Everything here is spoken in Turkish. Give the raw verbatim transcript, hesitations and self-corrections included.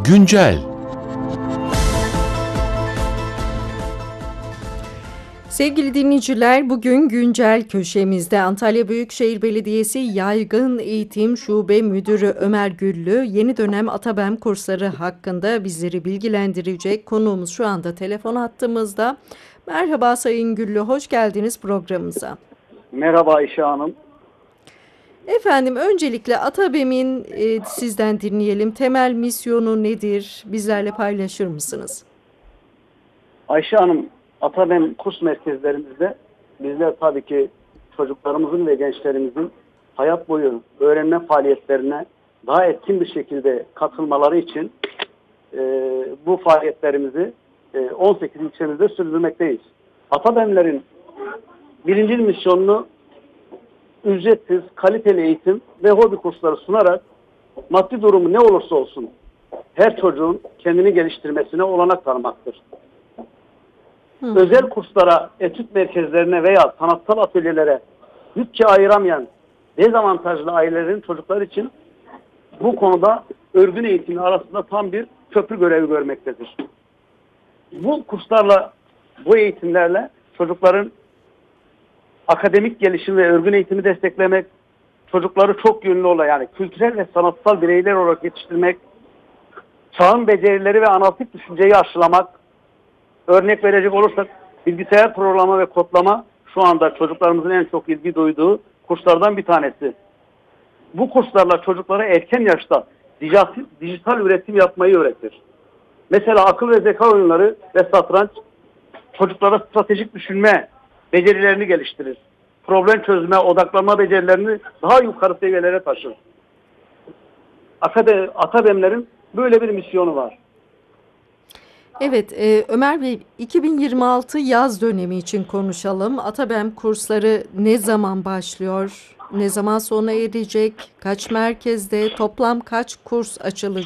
Güncel. Sevgili dinleyiciler, bugün güncel köşemizde Antalya Büyükşehir Belediyesi Yaygın Eğitim Şube Müdürü Ömer Güllü yeni dönem Atabem kursları hakkında bizleri bilgilendirecek. Konuğumuz şu anda telefon hattımızda. Merhaba Sayın Güllü, hoş geldiniz programımıza. Merhaba Ayşe Hanım. Efendim, öncelikle Atabem'in e, sizden dinleyelim. Temel misyonu nedir? Bizlerle paylaşır mısınız? Ayşe Hanım, Atabem kurs merkezlerimizde bizler tabii ki çocuklarımızın ve gençlerimizin hayat boyu öğrenme faaliyetlerine daha etkin bir şekilde katılmaları için e, bu faaliyetlerimizi e, on sekiz ilçemizde sürdürmekteyiz. Atabemlerin birinci misyonunu ücretsiz, kaliteli eğitim ve hobi kursları sunarak maddi durumu ne olursa olsun her çocuğun kendini geliştirmesine olanak tanımaktır. Hı. Özel kurslara, etüt merkezlerine veya sanatsal atölyelere bütçe ayıramayan dezavantajlı ailelerin çocukları için bu konuda örgün eğitimi arasında tam bir köprü görevi görmektedir. Bu kurslarla, bu eğitimlerle çocukların akademik gelişim ve örgün eğitimi desteklemek, çocukları çok yönlü olan yani kültürel ve sanatsal bireyler olarak yetiştirmek, çağın becerileri ve analitik düşünceyi aşılamak, örnek verecek olursak bilgisayar programı ve kodlama şu anda çocuklarımızın en çok ilgi duyduğu kurslardan bir tanesi. Bu kurslarla çocuklara erken yaşta dijital, dijital üretim yapmayı öğretir. Mesela akıl ve zeka oyunları ve satranç çocuklara stratejik düşünme becerilerini geliştirir. Problem çözme, odaklanma becerilerini daha yukarı seviyelere taşır. Akade, Atabemlerin böyle bir misyonu var. Evet, e, Ömer Bey, iki bin yirmi altı yaz dönemi için konuşalım. Atabem kursları ne zaman başlıyor? Ne zaman sona erecek? Kaç merkezde? Toplam kaç kurs açılacak?